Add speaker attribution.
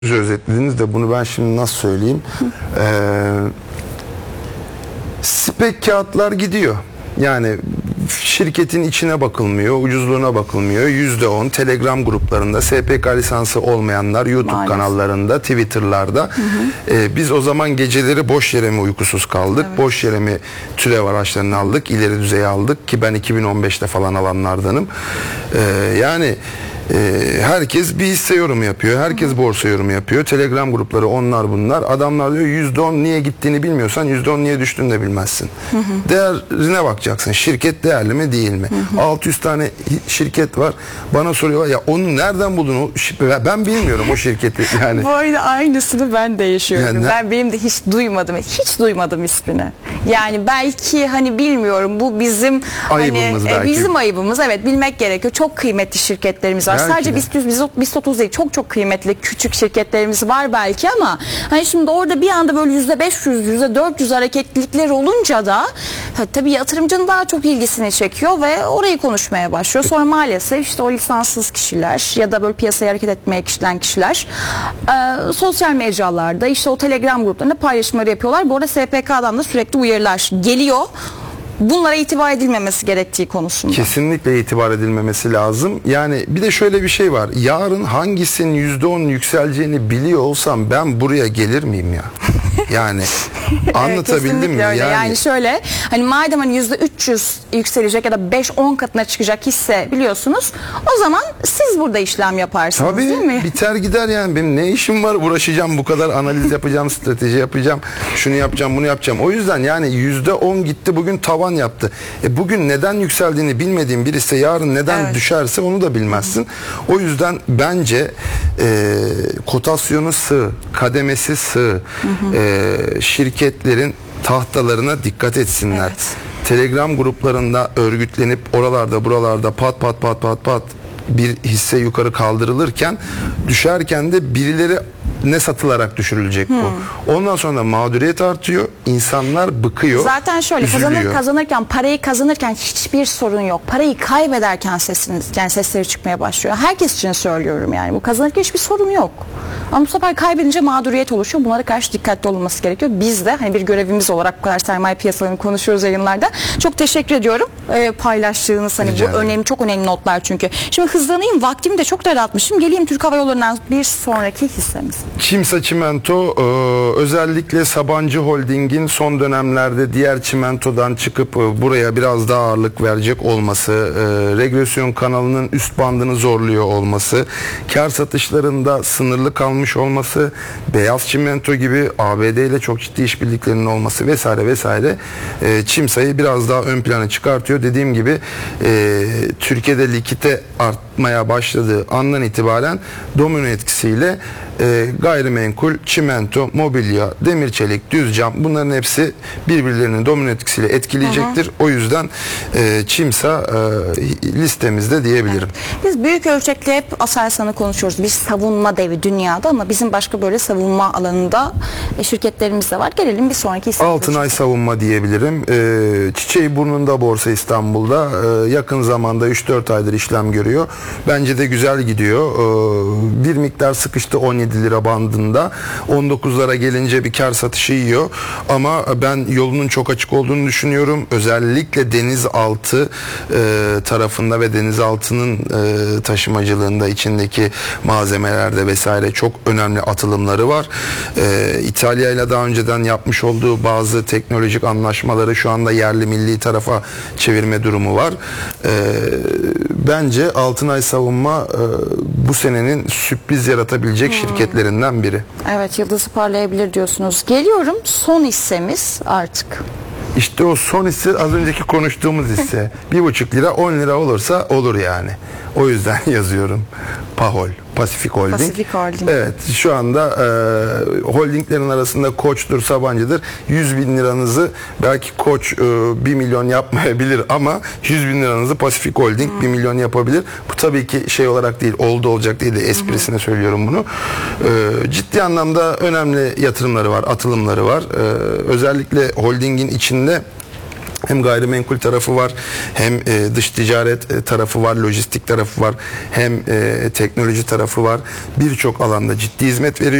Speaker 1: özetlediniz de bunu ben şimdi nasıl söyleyeyim? Spek kağıtlar gidiyor. Yani şirketin içine bakılmıyor, ucuzluğuna bakılmıyor. %10 Telegram gruplarında, SPK lisansı olmayanlar, YouTube
Speaker 2: Maalesef.
Speaker 1: kanallarında, Twitter'larda. Biz o zaman geceleri boş yere mi uykusuz kaldık?
Speaker 2: Evet.
Speaker 1: Boş yere mi türev araçlarını aldık, ileri düzeye aldık ki ben 2015'te falan alanlardanım. Yani herkes bir hisse yorumu yapıyor. Herkes borsa yorumu yapıyor. Telegram grupları onlar bunlar. Adamlar diyor %10 niye gittiğini bilmiyorsan %10 niye düştüğünü de bilmezsin. Değerine bakacaksın. Şirket değerli mi değil mi? 600 tane şirket var. Bana soruyorlar ya onu nereden buldun? Ben bilmiyorum o şirketi. Yani.
Speaker 2: Bu arada aynısını ben de yaşıyorum.
Speaker 1: Yani,
Speaker 2: Benim de hiç duymadım ismini. Yani belki hani bilmiyorum bu bizim
Speaker 1: ayıbımız
Speaker 2: hani,
Speaker 1: belki.
Speaker 2: bizim ayıbımız, evet, bilmek gerekiyor. Çok kıymetli şirketlerimiz var.
Speaker 1: Belki
Speaker 2: Sadece BIST 30 değil, çok kıymetli küçük şirketlerimiz var belki ama hani şimdi orada bir anda böyle %500, %400 hareketlilikler olunca da tabii yatırımcının daha çok ilgisini çekiyor ve orayı konuşmaya başlıyor. Sonra maalesef işte o lisanssız kişiler ya da böyle piyasaya hareket etmeye kişilen kişiler sosyal mecralarda işte o Telegram gruplarında paylaşımları yapıyorlar. Bu arada SPK'dan da sürekli uyarılar geliyor. Bunlara itibar edilmemesi gerektiği konusunda.
Speaker 1: Kesinlikle itibar edilmemesi lazım. Yani bir de şöyle bir şey var. Yarın hangisinin %10 yükseleceğini biliyor olsam ben buraya gelir miyim ya? Yani anlatabildim mi?
Speaker 2: Yani şöyle hani madem hani %300 yükselecek ya da 5-10 katına çıkacak hisse biliyorsunuz, o zaman siz burada işlem yaparsınız,
Speaker 1: tabii,
Speaker 2: değil mi?
Speaker 1: biter gider yani. Benim ne işim var, uğraşacağım bu kadar analiz yapacağım, strateji yapacağım, şunu yapacağım, bunu yapacağım. O yüzden yani %10 gitti bugün tavan yaptı. Bugün neden yükseldiğini bilmediğin bir hisse yarın neden düşerse onu da bilmezsin. O yüzden bence kotasyonu sığ, kademesi sığ, şirketlerin tahtalarına dikkat etsinler.
Speaker 2: Evet.
Speaker 1: Telegram gruplarında örgütlenip oralarda buralarda pat bir hisse yukarı kaldırılırken düşerken de birileri ne satılarak düşürülecek bu. Ondan sonra mağduriyet artıyor. İnsanlar bıkıyor.
Speaker 2: Zaten şöyle
Speaker 1: üzülüyor.
Speaker 2: parayı kazanırken hiçbir sorun yok. Parayı kaybederken sesleri çıkmaya başlıyor. Herkes için söylüyorum yani. Bu kazanırken hiçbir sorun yok. Ama bu sefer kaybedince mağduriyet oluşuyor. Bunlara karşı dikkatli olunması gerekiyor. Biz de hani bir görevimiz olarak bu kadar sermaye piyasalarını konuşuyoruz yayınlarda. Çok teşekkür ediyorum. Paylaştığınız hani bu önemli, çok önemli notlar çünkü. Şimdi hızlanayım. Vaktimi de çok daraltmışım. Geleyim Türk Hava Yolları'ndan bir sonraki hissemiz.
Speaker 1: Çimsa Çimento özellikle Sabancı Holding'in son dönemlerde diğer çimentodan çıkıp buraya biraz daha ağırlık verecek olması, regresyon kanalının üst bandını zorluyor olması, kar satışlarında sınırlı kalmış olması, beyaz çimento gibi ABD ile çok ciddi işbirliklerinin olması vesaire vesaire Çimsa'yı biraz daha ön plana çıkartıyor. Dediğim gibi Türkiye'de likite artmaya başladığı andan itibaren domino etkisiyle gayrimenkul, çimento, mobilya, demir çelik, düz cam, bunların hepsi birbirlerinin domino etkisiyle etkileyecektir. O yüzden Çimsa listemizde diyebilirim.
Speaker 2: Evet. Biz büyük ölçekli hep Aselsan'ı konuşuyoruz. Bir savunma devi dünyada ama bizim başka böyle savunma alanında şirketlerimiz de var. Gelelim bir sonraki isim.
Speaker 1: Altınay Savunma diyebilirim. Çiçeği burnunda borsa İstanbul'da. Yakın zamanda 3-4 aydır işlem görüyor. Bence de güzel gidiyor. Bir miktar sıkıştı 17 lira bandında. 19'lara gelince bir kar satışı yiyor. Ama ben yolunun çok açık olduğunu düşünüyorum. Özellikle denizaltı tarafında ve denizaltının taşımacılığında içindeki malzemelerde vesaire çok önemli atılımları var. İtalya ile daha önceden yapmış olduğu bazı teknolojik anlaşmaları şu anda yerli milli tarafa çevirme durumu var. Bence Altınay Savunma bu senenin sürpriz yaratabilecek şirketlerinden biri.
Speaker 2: Evet, yıldızı parlayabilir diyorsunuz. Geliyorum son hissemiz artık.
Speaker 1: İşte o son hisse az önceki konuştuğumuz hisse. 1,5 lira 10 lira olursa olur yani. O yüzden yazıyorum. PAHOL. Pasifik Holding.
Speaker 2: Pasifik Holding.
Speaker 1: Evet, şu anda holdinglerin arasında Koç'tur, Sabancı'dır. 100 bin liranızı belki Koç 1 milyon yapmayabilir ama 100 bin liranızı Pasifik Holding 1 milyon yapabilir. Bu tabii ki şey olarak değil, oldu olacak değil de esprisine söylüyorum bunu. Ciddi anlamda önemli yatırımları var, atılımları var. Özellikle holdingin içinde Hem gayrimenkul tarafı var, hem dış ticaret tarafı var, lojistik tarafı var, hem teknoloji tarafı var. Birçok alanda ciddi hizmet veriyor.